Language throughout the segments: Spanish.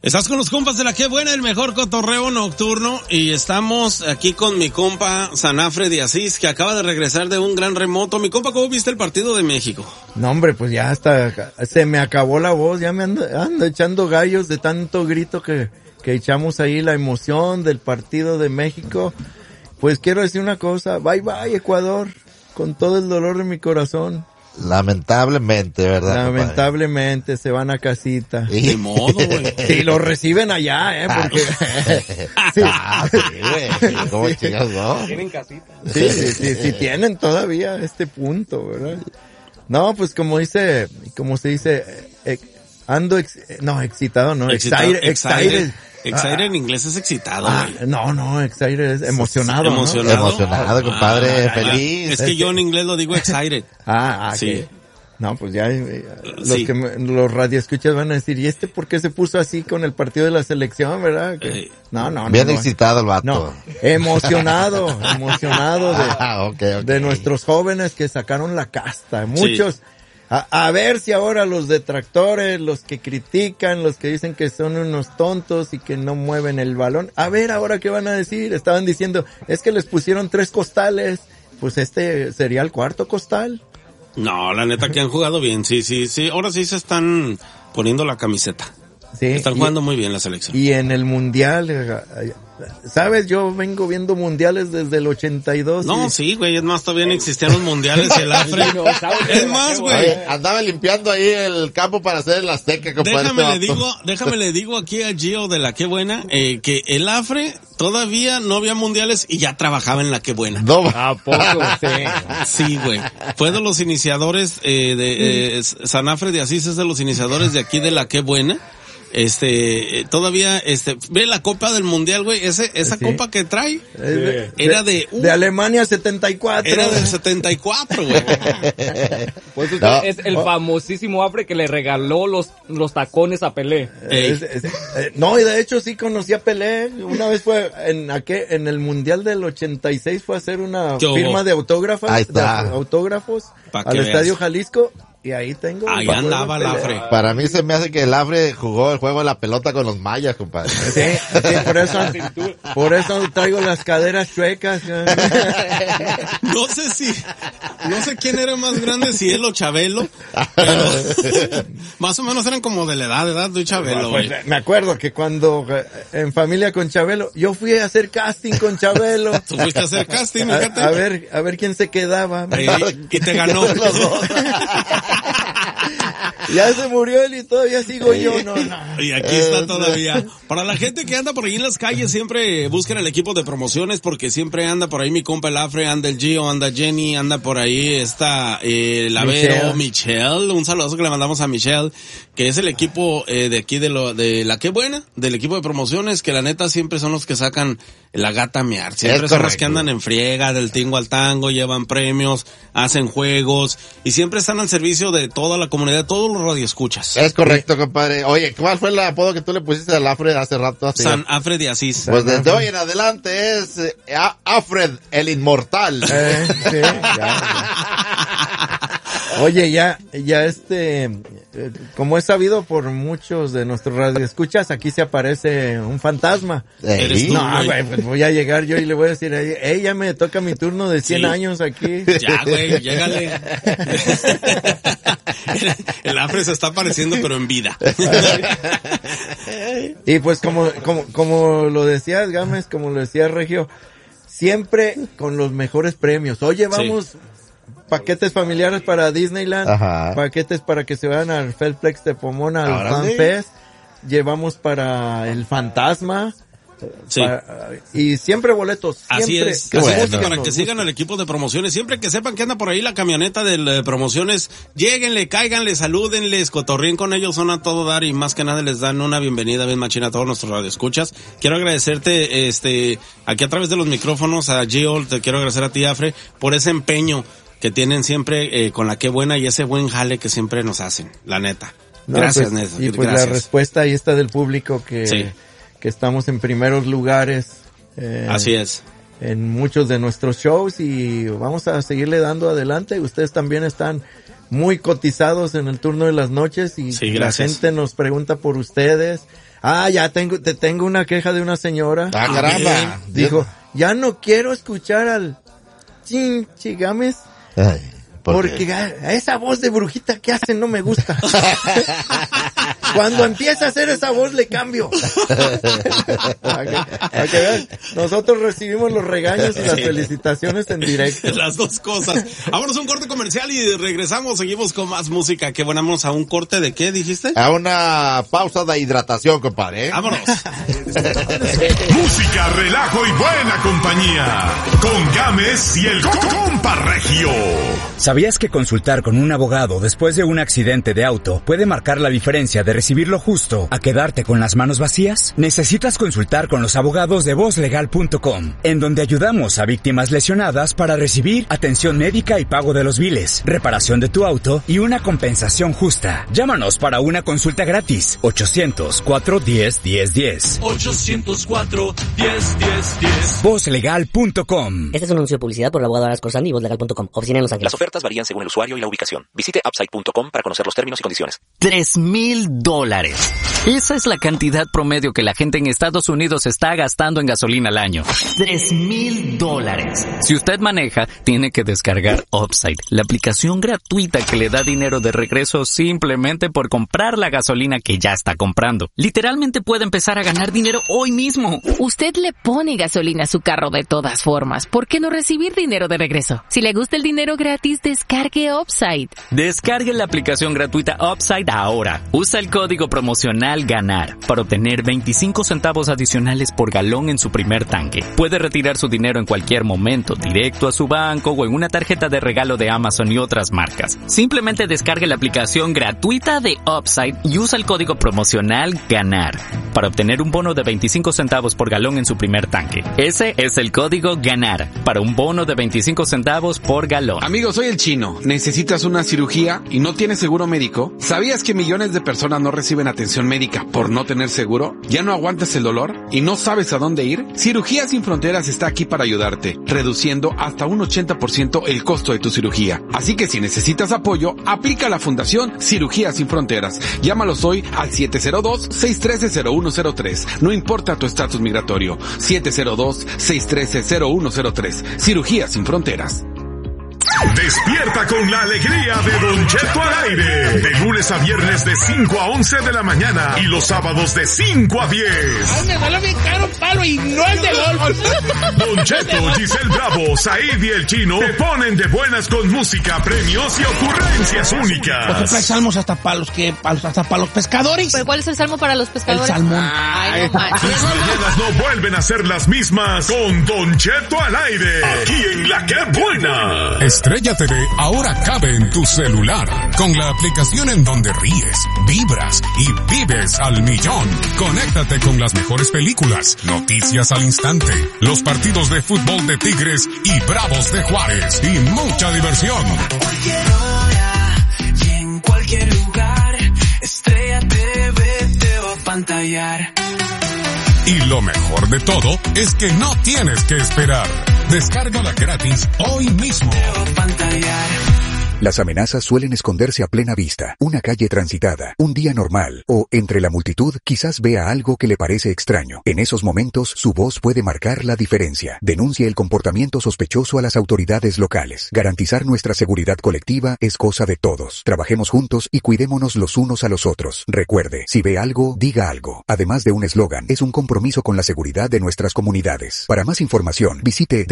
Estás con los compas de la Qué Buena, el mejor cotorreo nocturno, y estamos aquí con mi compa Sanafre de Asís, que acaba de regresar de un gran remoto. Mi compa, ¿cómo viste el partido de México? No, hombre, pues ya hasta se me acabó la voz, ya me ando echando gallos de tanto grito que echamos ahí, la emoción del partido de México. Pues quiero decir una cosa, bye bye Ecuador, con todo el dolor de mi corazón. Lamentablemente, ¿verdad? Lamentablemente, compadre? Se van a casita. De modo, güey. Y lo reciben allá, porque... sí, güey. ¿Cómo chingas, no? Tienen casita. Sí, tienen todavía este punto, ¿verdad? No, pues como se dice, ando excitado, no, excited. Excited en inglés es excitado, güey. No, excited es emocionado, ¿no? Emocionado, compadre, feliz. Es que yo en inglés lo digo excited. Sí. No, pues ya los radioescuchas van a decir, ¿y este por qué se puso así con el partido de la selección, verdad? No. Bien excitado el vato. No, emocionado de nuestros jóvenes que sacaron la casta. Muchos... Sí. A ver si ahora los detractores, los que critican, los que dicen que son unos tontos y que no mueven el balón, a ver ahora qué van a decir. Estaban diciendo, es que les pusieron 3 costales, pues este sería el 4º costal. No, la neta que han jugado bien, sí, ahora sí se están poniendo la camiseta. Sí. Están jugando muy bien la selección. Y en el mundial, ¿sabes? Yo vengo viendo mundiales desde el 82. No, sí, güey, es más, todavía no existían los mundiales y el Afre. Es más, güey. Andaba limpiando ahí el campo para hacer el Azteca, compadre. Déjame le digo aquí a Gio de la Qué Buena, que el Afre todavía no había mundiales y ya trabajaba en la Qué Buena. No. ¿A poco? Sí, güey. Fue de los iniciadores, Sanafre de Asís es de los iniciadores de aquí de la Qué Buena. Todavía, ve la copa del mundial, güey, esa copa que trae, era de Alemania 74. Era del 74, güey. Pues es el famosísimo Afre que le regaló los tacones a Pelé. No, y de hecho sí conocí a Pelé, una vez fue en el mundial del 86 fue a hacer una firma de autógrafos, al Estadio Jalisco. Y ahí tengo... Ahí andaba el Afre. Para mí se me hace que el Afre jugó el juego de la pelota con los mayas, compadre. Sí, por eso traigo las caderas chuecas. No sé quién era más grande, si él o Chabelo, pero más o menos eran como de la edad de Chabelo. Pues, me acuerdo que cuando en Familia con Chabelo, yo fui a hacer casting con Chabelo. Tú fuiste a hacer casting, fíjate. A ver quién se quedaba. Y te ganó. Ya se murió él y todavía sigo yo, no. Y aquí está todavía. Para la gente que anda por ahí en las calles, siempre busquen el equipo de promociones, porque siempre anda por ahí mi compa el Afre, anda el Gio, anda Jenny, anda por ahí está Lavero, Michelle. Un saludazo que le mandamos a Michelle, que es el equipo de aquí de la Qué Buena, del equipo de promociones, que la neta siempre son los que sacan la gata a mear. Siempre son los que andan en friega, del tingo al tango, llevan premios, hacen juegos, y siempre están al servicio de toda la comunidad, todos los radioescuchas. Es correcto, compadre. Oye, ¿cuál fue el apodo que tú le pusiste al Afred hace rato? San Afred de Asís. Pues desde hoy en adelante es Afred el Inmortal. Sí, ya. Oye, ya como es sabido por muchos de nuestros radioescuchas, aquí se aparece un fantasma. ¿Eres tú, no, güey, pues voy a llegar yo y le voy a decir, ya me toca mi turno de 100 años aquí. Ya, güey, llégale. El Afre se está apareciendo, pero en vida. Y pues como lo decías, Gámez, como lo decía Regio, siempre con los mejores premios. Oye, vamos... Sí. Paquetes familiares para Disneyland, paquetes para que se vayan al Felplex de Pomona, al FanFest, llevamos para el Fantasma, y siempre boletos. Así siempre, es, bueno. Para que sigan al equipo de promociones, siempre que sepan que anda por ahí la camioneta de promociones, lléguenle, cáiganle, salúdenles, cotorríen con ellos, son a todo dar, y más que nada les dan una bienvenida bien machina a todos nuestros radioescuchas. Quiero agradecerte, aquí a través de los micrófonos a Gio, te quiero agradecer a ti, Afre, por ese empeño que tienen siempre con la Qué Buena y ese buen jale que siempre nos hacen, la neta. Gracias, pues, Néstor. Y pues gracias. La respuesta ahí está del público que estamos en primeros lugares. Así es. en muchos de nuestros shows y vamos a seguirle dando adelante. Ustedes también están muy cotizados en el turno de las noches y la gente nos pregunta por ustedes. Ya tengo una queja de una señora. Caramba. Dijo, ya no quiero escuchar al Chinchi Gámez. Porque esa voz de brujita que hace no me gusta. Cuando empieza a hacer esa voz le cambio. Para que vean, nosotros recibimos los regaños y las felicitaciones en directo. Las dos cosas. Vámonos a un corte comercial y regresamos, seguimos con más música. Qué bueno, vamos a un corte de qué dijiste? A una pausa de hidratación, compadre. Vámonos. Música, relajo y buena compañía. Con Gámez y el Compa Regio. ¿Sabías que consultar con un abogado después de un accidente de auto puede marcar la diferencia de recibir lo justo a quedarte con las manos vacías? Necesitas consultar con los abogados de VozLegal.com, en donde ayudamos a víctimas lesionadas para recibir atención médica y pago de los biles, reparación de tu auto y una compensación justa. Llámanos para una consulta gratis. 800-410-1010. 800-410-1010. VozLegal.com. Este es un anuncio de publicidad por el abogado Aras Corsandi y VozLegal.com. Oficina en Los Ángeles. Las ofertas varían según el usuario y la ubicación. Visite upside.com para conocer los términos y condiciones. $3,000. Esa es la cantidad promedio que la gente en Estados Unidos está gastando en gasolina al año. $3,000. Si usted maneja, tiene que descargar Upside, la aplicación gratuita que le da dinero de regreso simplemente por comprar la gasolina que ya está comprando. Literalmente puede empezar a ganar dinero hoy mismo. Usted le pone gasolina a su carro de todas formas. ¿Por qué no recibir dinero de regreso? Si le gusta el dinero gratis, descargue Upside. Descargue la aplicación gratuita Upside ahora. Usa el código promocional GANAR para obtener 25 centavos adicionales por galón en su primer tanque. Puede retirar su dinero en cualquier momento, directo a su banco o en una tarjeta de regalo de Amazon y otras marcas. Simplemente descargue la aplicación gratuita de Upside y usa el código promocional GANAR para obtener un bono de 25 centavos por galón en su primer tanque. Ese es el código GANAR para un bono de 25 centavos por galón. Amigo, soy el Chino. ¿Necesitas una cirugía y no tienes seguro médico? ¿Sabías que millones de personas no reciben atención médica por no tener seguro? ¿Ya no aguantas el dolor y no sabes a dónde ir? Cirugías Sin Fronteras está aquí para ayudarte, reduciendo hasta un 80% el costo de tu cirugía. Así que si necesitas apoyo, aplica a la Fundación Cirugías Sin Fronteras. Llámalos hoy al 702-613-0103. No importa tu estatus migratorio. 702-613-0103. Cirugías Sin Fronteras. Despierta con la alegría de Don Cheto al aire. De lunes a viernes de 5 a 11 de la mañana. Y los sábados de 5 a 10. Me duele bien caro un palo y no es de golf. Don Cheto, Giselle Bravo, Said y el Chino te ponen de buenas con música, premios y ocurrencias únicas. Por ejemplo, hay salmos hasta para los pescadores. ¿Pero cuál es el salmo para los pescadores? El salmón. Ay, no manches. Las mañanas no vuelven a ser las mismas con Don Cheto al aire. Aquí en La Que Buena. Estrella TV ahora cabe en tu celular, con la aplicación en donde ríes, vibras y vives al millón. Conéctate con las mejores películas, noticias al instante, los partidos de fútbol de Tigres y Bravos de Juárez y mucha diversión. Cualquier hora y en cualquier lugar, Estrella TV te va a pantallar. Y lo mejor de todo es que no tienes que esperar. Descárgala gratis hoy mismo. Las amenazas suelen esconderse a plena vista, una calle transitada, un día normal, o entre la multitud quizás vea algo que le parece extraño. En esos momentos, su voz puede marcar la diferencia. Denuncia el comportamiento sospechoso a las autoridades locales. Garantizar nuestra seguridad colectiva es cosa de todos. Trabajemos juntos y cuidémonos los unos a los otros. Recuerde, si ve algo, diga algo. Además de un eslogan, es un compromiso con la seguridad de nuestras comunidades. Para más información, visite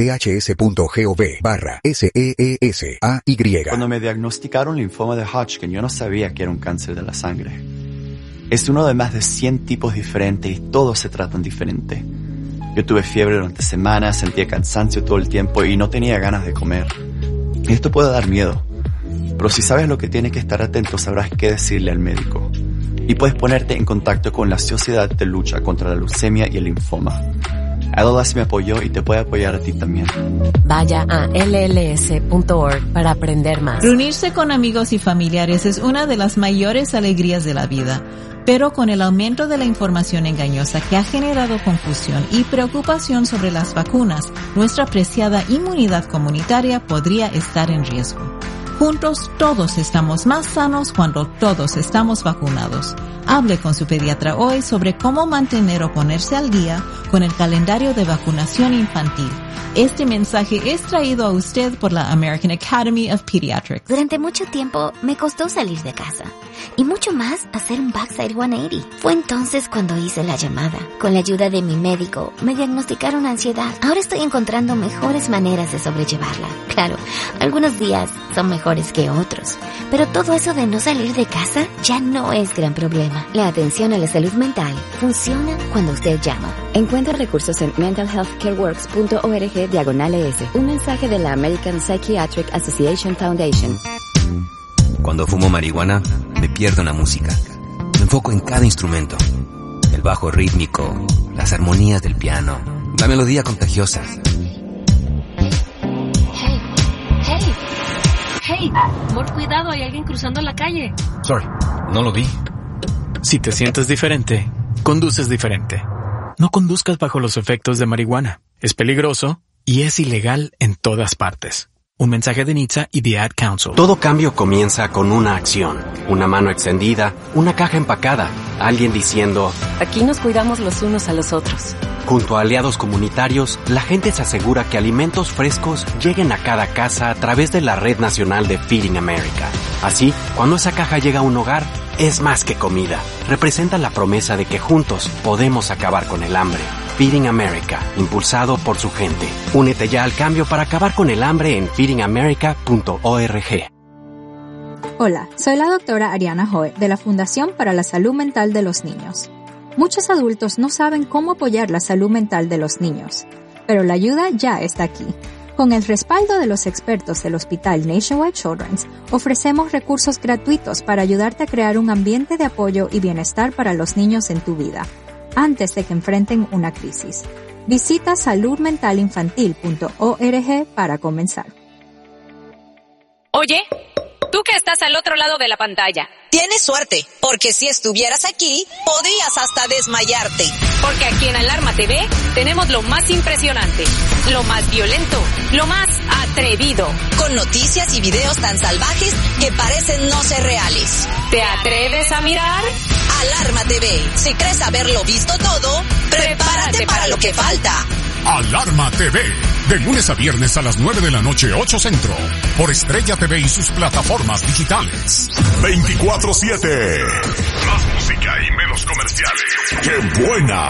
dhs.gov/SEESAY. Cuando me diagnosticaron linfoma de Hodgkin, yo no sabía que era un cáncer de la sangre. Es uno de más de 100 tipos diferentes y todos se tratan diferente. Yo tuve fiebre durante semanas, sentía cansancio todo el tiempo y no tenía ganas de comer. Y esto puede dar miedo. Pero si sabes lo que tienes que estar atento, sabrás qué decirle al médico. Y puedes ponerte en contacto con la Sociedad de Lucha contra la Leucemia y el Linfoma. LLS me apoyó y te puede apoyar a ti también. Vaya a lls.org para aprender más. Reunirse con amigos y familiares es una de las mayores alegrías de la vida. Pero con el aumento de la información engañosa que ha generado confusión y preocupación sobre las vacunas, nuestra preciada inmunidad comunitaria podría estar en riesgo. Juntos todos estamos más sanos cuando todos estamos vacunados. Hable con su pediatra hoy sobre cómo mantener o ponerse al día con el calendario de vacunación infantil. Este mensaje es traído a usted por la American Academy of Pediatrics. Durante mucho tiempo me costó salir de casa y mucho más hacer un backside 180. Fue entonces cuando hice la llamada. Con la ayuda de mi médico me diagnosticaron ansiedad. Ahora estoy encontrando mejores maneras de sobrellevarla. Claro, algunos días son mejores que otros, pero todo eso de no salir de casa ya no es gran problema. La atención a la salud mental funciona cuando usted llama. Encuentra recursos en mentalhealthcareworks.org/ES. Un mensaje de la American Psychiatric Association Foundation. Cuando fumo marihuana, me pierdo en la música. Me enfoco en cada instrumento. El bajo rítmico, las armonías del piano, la melodía contagiosa. Hey, cuidado, hay alguien cruzando la calle. Sorry, no lo vi. Si te sientes diferente, conduces diferente. No conduzcas bajo los efectos de marihuana. Es peligroso y es ilegal en todas partes. Un mensaje de NHTSA y The Ad Council. Todo cambio comienza con una acción. Una mano extendida, una caja empacada, alguien diciendo... Aquí nos cuidamos los unos a los otros. Junto a aliados comunitarios, la gente se asegura que alimentos frescos lleguen a cada casa a través de la Red Nacional de Feeding America. Así, cuando esa caja llega a un hogar, es más que comida. Representa la promesa de que juntos podemos acabar con el hambre. Feeding America, impulsado por su gente. Únete ya al cambio para acabar con el hambre en feedingamerica.org. Hola, soy la doctora Ariana Joe de la Fundación para la Salud Mental de los Niños. Muchos adultos no saben cómo apoyar la salud mental de los niños, pero la ayuda ya está aquí. Con el respaldo de los expertos del Hospital Nationwide Children's, ofrecemos recursos gratuitos para ayudarte a crear un ambiente de apoyo y bienestar para los niños en tu vida, antes de que enfrenten una crisis. Visita saludmentalinfantil.org para comenzar. Oye, tú que estás al otro lado de la pantalla. Tienes suerte, porque si estuvieras aquí, podrías hasta desmayarte. Porque aquí en Alarma TV tenemos lo más impresionante, lo más violento, lo más atrevido. Con noticias y videos tan salvajes que parecen no ser reales. ¿Te atreves a mirar? Alarma TV. Si crees haberlo visto todo, prepárate para lo que falta. Alarma TV, de lunes a viernes a las 9 de la noche, 8 Centro, por Estrella TV y sus plataformas digitales. 24/7. Más música y menos comerciales. ¡Qué buena!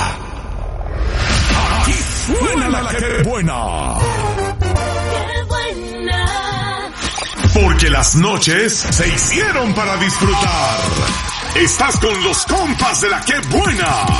Aquí suena la que buena. ¡Qué buena! Porque las noches se hicieron para disfrutar. Estás con los compas de la que buena.